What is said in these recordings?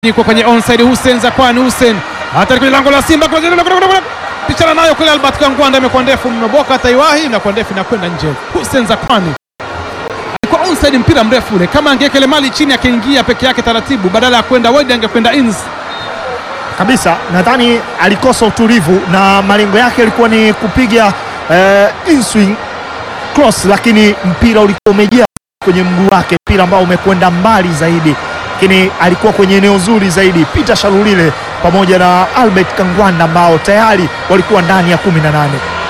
Yuko kwenye onside Hussein Zakwani. Hussein hatari kwenye lango la Simba, pichana nayo kule. Albert Kangwanda imekuwa ndefu, mmeboka taiwahi na kwa ndefu na kwenda nje. Hussein Zakwani alikuwa onside, mpira mrefu ule, kama angekele mali chini akiingia peke yake taratibu badala ya kwenda wide angekwenda ins kabisa. Nadhani alikosa utulivu na malengo yake yalikuwa ni kupiga in swing cross, lakini mpira ulikuwa umejaa kwenye mguu wake, mpira ambao umekwenda mbali zaidi, lakini alikuwa kwenye eneo zuri zaidi Peter Shalulile pamoja na Albert Kangwanda ambao tayari walikuwa ndani ya 18.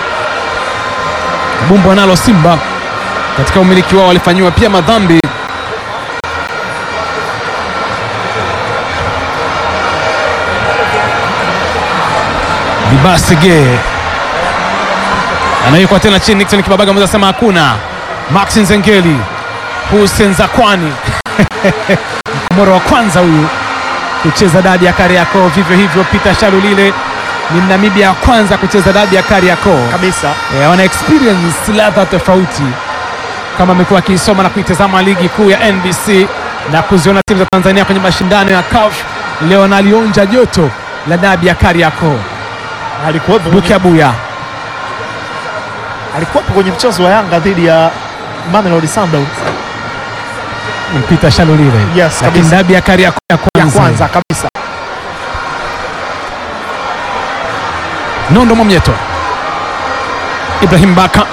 Bumbo nalo Simba katika umiliki wao walifanywa pia madhambi. Bibasige anayekuwa tena chini. Nixon Kibabaga mmoja sema hakuna. Maxi Nzengeli, Hussein Zakwani mkomoro wa kwanza huyu kucheza dabi ya Kariakoo. Vivyo hivyo Peter Shalulile ni Namibia ya kwanza kucheza dabi ya Kariakoo kabisa. Wana experience ladha tofauti, kama amekuwa akisoma na kuitazama ligi kuu ya NBC na kuziona timu za Tanzania kwenye mashindano ya CAF. Leo nalionja joto la dabi ya Kariakoo. Duke Abuya alikuwa kwenye mchezo wa Yanga dhidi ya Mamelodi Sundowns. Peter Shalulile, yes, lakini dabi ya Kariakoo ya kwanza kabisa. Nondo Mwamnyeto, Ibrahim Baka,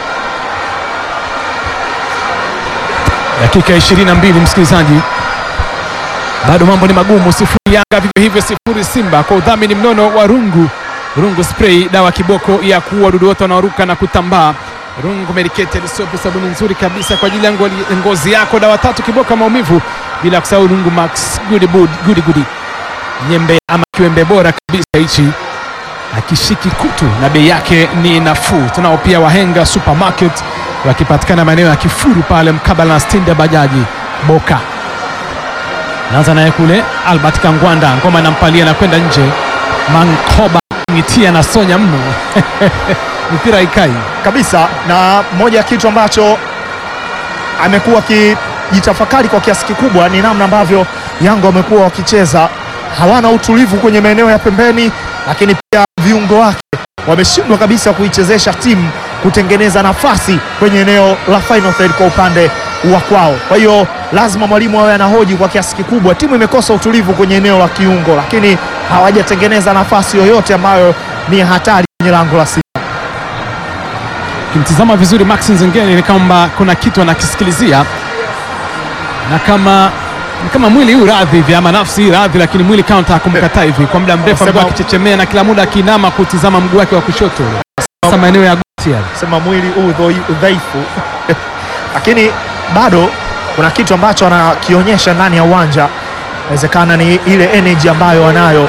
dakika 22 msikilizaji, bado mambo ni magumu. 0 Yanga, vivyo hivyo 0 Simba, kwa udhamini mnono wa Rungu Spray, dawa kiboko ya kuua wadudu wote wanaoruka na kutambaa. Rungu Medicated Soap, sabuni nzuri kabisa kwa ajili ya ngozi yako, dawa 3 kiboko maumivu, bila kusahau Rungu Max Goody nyembe ama kiwembe bora kabisa hichi, akishiki kutu na bei yake ni nafuu. Tunao pia Wahenga Supermarket wakipatikana maeneo ya Kifuru pale mkabala na stendi ya bajaji Boka. Naanza naye kule Albert Kangwanda, ngoma inampalia na kwenda nje. Mankoba ngitia na sonya mno mpira ikai kabisa. Na moja ya kitu ambacho amekuwa akijitafakari kwa kiasi kikubwa ni namna ambavyo Yanga wamekuwa wakicheza, hawana utulivu kwenye maeneo ya pembeni, lakini pia viungo wake wameshindwa kabisa kuichezesha timu kutengeneza nafasi kwenye eneo la final third kwa upande wa kwao. Kwa hiyo lazima mwalimu awe anahoji kwa kiasi kikubwa, timu imekosa utulivu kwenye eneo la kiungo, lakini hawajatengeneza nafasi yoyote ambayo ni hatari kwenye lango la Simba. Kimtizama vizuri Maxi Nzengeli ni kama kuna kitu anakisikilizia, na kama mwili huu radhi hivi ama nafsi hii radhi, lakini mwili counter kumkataa hivi kwa muda mrefu, ambaye akichechemea na kila muda akinama kutizama mguu wake wa kushoto sasa maeneo ya goti, sema mwili udhaifu lakini bado kuna kitu ambacho anakionyesha ndani ya uwanja, inawezekana ni ile energy ambayo anayo.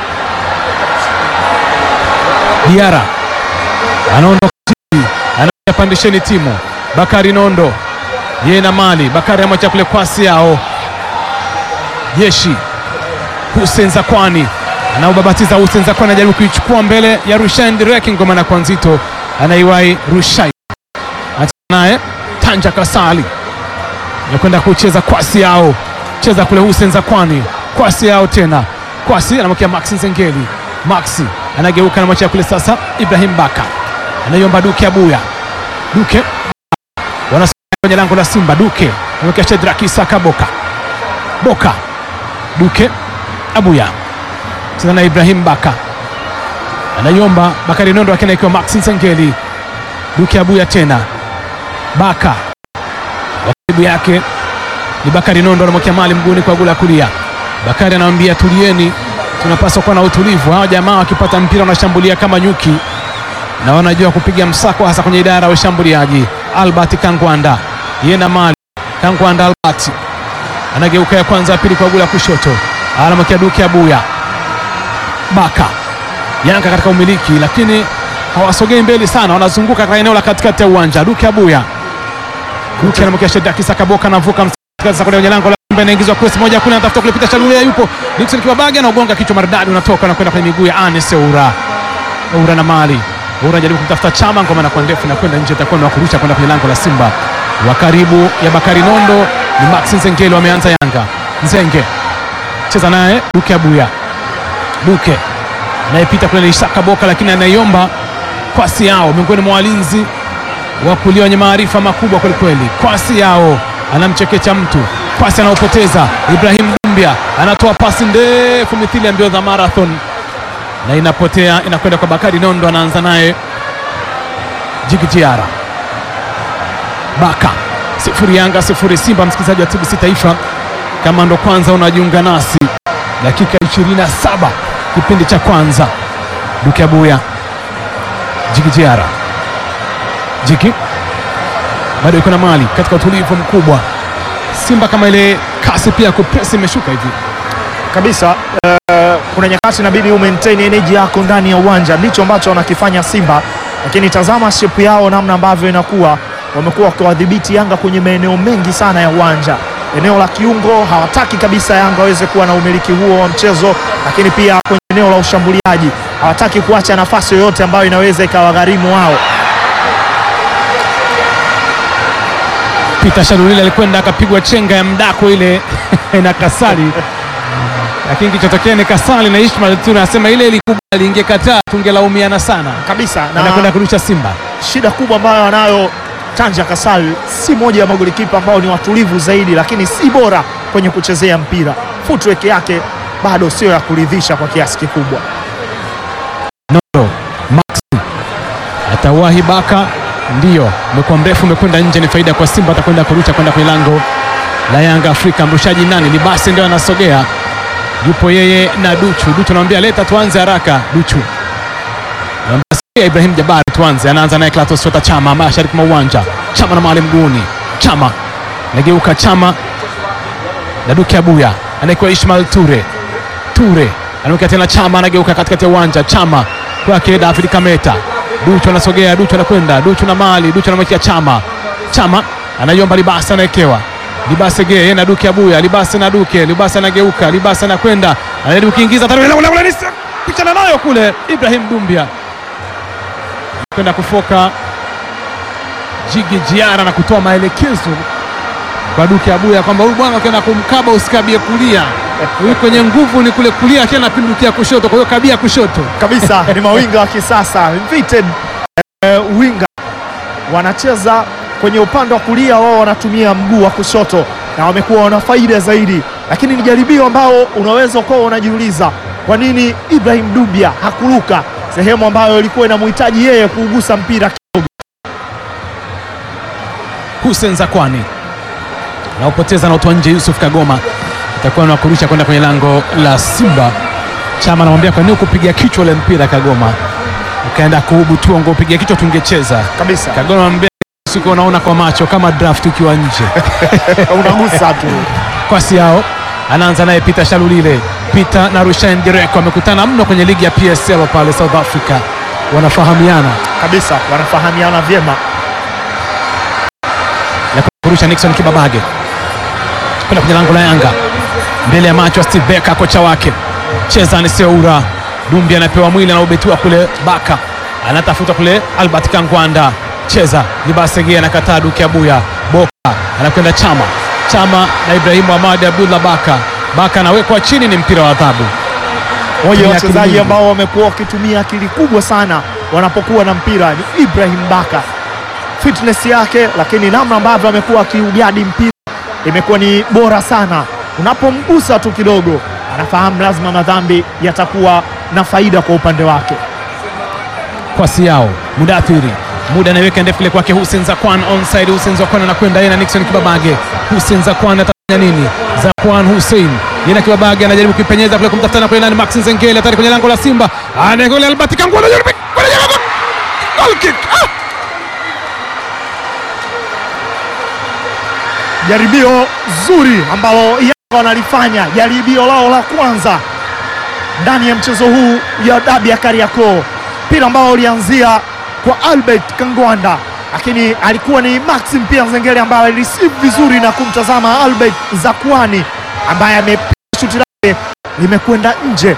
Diara anaondoka, anapandisheni timu. Bakari Nondo yeye na mali Bakari amwacha kule kwasi yao Jeshi. Hussein Zakwani anaubabatiza. Hussein Zakwani anajaribu kuichukua mbele ya Rushain Direki, ngoma na kwa nzito anaiwai Rushain, naye Tanja Kasali anakwenda kucheza kwasi yao, cheza kule Hussein Zakwani, kwasi yao tena, kwasi anamwekea Maxi Nzengeli, Maxi anageuka na mwacha kule sasa Ibrahim Baka anaiomba Duke Abuya, Duke wanasema kwenye lango la Simba, Duke anamwekea Shedrack Isaka Boka, Duke Abuya tena na Ibrahim Baka anaiomba Bakari Nondo akina ikiwa Maxi Nzengeli, Duke Abuya tena Baka, wakaribu yake ni Bakari Nondo anamwekea mali mguuni kwa gula kulia. Bakari anamwambia tulieni, tunapaswa kuwa na utulivu. Hao jamaa wakipata mpira wanashambulia kama nyuki na wanajua kupiga msako, hasa kwenye idara ya ushambuliaji. Albert Kangwanda yeye na mali Kangwanda, Albert anageuka ya kwanza pili kwa gula kushoto, anamwekea Duke Abuya. Baka, Yanga katika umiliki lakini hawasogei mbele sana, wanazunguka katika eneo la katikati ya uwanja. Duke Abuya, Duke anamwekea Shedrack Isaka Boka, anavuka mstari kwenye lango la Simba, inaingizwa cross moja kule, anatafuta kule Peter Shalulile, yupo Nixon Kibabaga na ugonga kichwa maridadi, unatoka na kwenda kwenye miguu ya Anes Oura na mali Oura anajaribu kumtafuta Chama, ngoma na kwa ndefu na kwenda nje, itakuwa ni kurusha kwenda kwenye lango la Simba. Wa karibu ya Bakari Nondo ni Maxi Nzengeli, wameanza Yanga. Nzenge cheza naye Duke Abuya. Duke anayepita kule Ishaka Boka, lakini anaiomba Kwasi Yao, miongoni mwa walinzi wa kulia wenye maarifa makubwa kweli kweli. Kwasi Yao anamchekecha mtu, Kwasi anaopoteza. Ibrahim Dumbia anatoa pasi ndefu mithili ya mbio za marathon na inapotea, inakwenda kwa Bakari Nondo, anaanza naye Djigui Diarra. Baka 0 Yanga 0 Simba. Msikilizaji wa TBC Taifa, kama ndo kwanza unajiunga nasi, dakika 27 kipindi cha kwanza. Duke Abuya, Djigui Diarra. Djigui bado yuko na mali katika utulivu mkubwa. Simba kama ile kasi pia kupress imeshuka hivi kabisa. Kuna nyakati inabidi maintain energy yako ndani ya uwanja, ndicho ambacho wanakifanya Simba, lakini tazama shape yao namna ambavyo inakuwa, wamekuwa wakiwadhibiti Yanga kwenye maeneo mengi sana ya uwanja. Eneo la kiungo hawataki kabisa Yanga waweze kuwa na umiliki huo wa mchezo, lakini pia kwenye eneo la ushambuliaji hawataki kuacha nafasi yoyote ambayo inaweza ikawagharimu wao. Peter Shalulile alikwenda akapigwa chenga ya mdako ile na Kasali lakini kichotokea ni Kasali na Ismail Ture anasema ile ilikubali, ingekataa tungelaumiana sana kabisa. Na anakwenda kurusha Simba. Shida kubwa ambayo anayo Tanja Kasali, si moja ya magolikipa ambao ni watulivu zaidi, lakini si bora kwenye kuchezea mpira. Footwork yake bado sio ya kuridhisha kwa kiasi kikubwa. Nondo Max atawahi Baka, ndio umekuwa mrefu, umekwenda nje, ni faida kwa Simba. Atakwenda kurusha kwenda kwenye lango la Yanga Afrika. Mrushaji nani? Ni basi ndio anasogea, yupo yeye na Duchu. Duchu anamwambia leta tuanze haraka. Duchu anamwambia Ibrahim Jabari tuanze, anaanza naye Klatos Chota Chama mashariki mwa uwanja. Chama na mahali mguuni, Chama nageuka, Chama na Duke Abuya anaikuwa Ismail Ture. Ture anamweka tena Chama, anageuka katikati ya uwanja, Chama kwake David Kameta. Duchu anasogea, Duchu anakwenda, Duchu na mali, Duchu anamwekea Chama. Chama anaiomba Libasa, anaekewa Libasa ge yeye na Duke Abuya. Libasa na Duke, Libasa anageuka, Libasa anakwenda, anajaribu kuingiza picha nayo kule. Ibrahim Dumbia kwenda kufoka Djigui Diarra na kutoa maelekezo kwa Duke Abuya kwamba huyu bwana ukienda kumkaba usikabie kulia, huyu kwenye nguvu ni kule kulia, akiwa anapindukia kushoto, kwa hiyo kabia kushoto kabisa. Ni mawinga wa kisasa invited winga, wanacheza kwenye upande wa kulia, wao wanatumia mguu wa kushoto na wamekuwa wana faida zaidi, lakini ni jaribio ambao unaweza ukawa unajiuliza kwa nini Ibrahim Dumbia hakuruka sehemu ambayo ilikuwa inamhitaji yeye kuugusa mpira kidogo. Hussein Zakwani na upoteza na utoa nje. Yusuf Kagoma itakuwa na kurusha kwenda kwenye lango la Simba. Chama anamwambia kwa nini kupiga kichwa ile mpira Kagoma, ukaenda kuubutua, ungepiga kichwa tungecheza kabisa. Kagoma anamwambia siku unaona kwa macho kama draft ukiwa nje unagusa tu. Kwasi Yao anaanza naye Peter Shalulile. Peter na Rushain Direko wamekutana mno kwenye ligi ya PSL pale South Africa, wanafahamiana kabisa, wanafahamiana vyema. Na kurusha Nixon Kibabage kwenda kwenye lango la Yanga, mbele ya macho Steve Becker kocha wake. Cheza ni Seura. Dumbia anapewa mwili na ubetua kule. Baka anatafuta kule Albert Kangwanda. Cheza Libasege anakataa. Duke Abuya. Boka anakwenda Chama. Chama na Ibrahimu Ahmad Abdullah Baka. Baka anawekwa chini, ni mpira wa adhabu. Moja wa wachezaji ambao wamekuwa wakitumia akili kubwa sana wanapokuwa na mpira ni Ibrahim Baka. Fitness yake, lakini namna ambavyo amekuwa akiugadi mpira imekuwa ni bora sana. Unapomgusa tu kidogo anafahamu lazima madhambi yatakuwa na faida kwa upande wake. Kwasi Yao, Mudathiri, muda anaweka ndefu ile kwake Hussein Zakwan, onside. Hussein Zakwan anakwenda yeye na Nixon Kibabage. Hussein Zakwan atafanya nini? Zakwan Hussein yeye na Kibabage anajaribu kuipenyeza kule kumtafutana kule nani, Max Nzengeli hatari kwenye lango la Simba. Anagola Albert Kangwanda, goal kick. Jaribio zuri ambalo Yanga wanalifanya, jaribio lao la kwanza ndani ya mchezo huu ya dabi ya Kariakoo. Mpira ambao ulianzia kwa Albert Kangwanda, lakini alikuwa ni Maxim pia Nzengeli ambaye alireceive vizuri na kumtazama Albert Zakwani ambaye amepiga shuti lake limekwenda nje.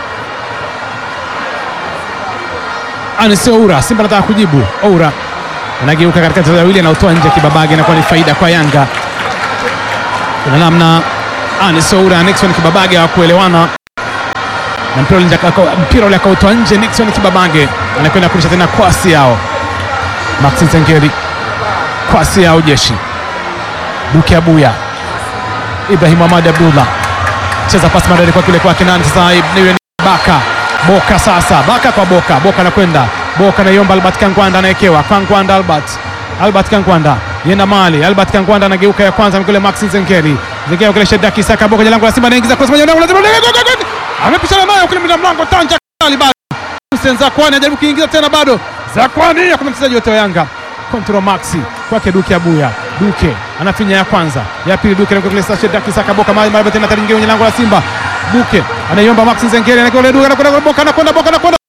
Anise Oura, Simba anataka kujibu. Oura anageuka katikati ya wawili na utoa nje. Kibabage inakuwa ni faida kwa Yanga. Kuna namna Anisoura Nixon Kibabage hawakuelewana na mpira ule akautwa nje. Nixon Kibabage anakwenda kurusha tena kwasi yao Maxi Nzengeli, kwasi yao Jeshi. Duke Abuya, Ibrahim Ahmad Abdullah cheza pasi madari kwa kile kwa Kinani. Sasa ni Baka Boka, sasa Baka kwa Boka, Boka anakwenda Boka na yomba Albert Kangwanda anaekewa Kangwanda, Albert Kangwanda yenda mali, Albert Kangwanda anageuka ya kwanza mkule Maxi Nzengeli, Nzengeli kule Sheda Kisaka Boka jalango la Simba anaingiza cross moja, lazima amepishana nayo kule mlinda mlango Tanja Kali, bado Hussein Zakwani ajaribu kuingiza tena, bado Zakwani ya mchezaji wote wa Yanga. Control Maxi kwake Duke Abuya, Duke anafinya ya kwanza, ya pili Duke kule Sheda Kisaka Boka mali tena nyingine kwenye lango la Simba. Duke anaiomba Maxi Nzengeli anakwenda Duke anakwenda Boka anakwenda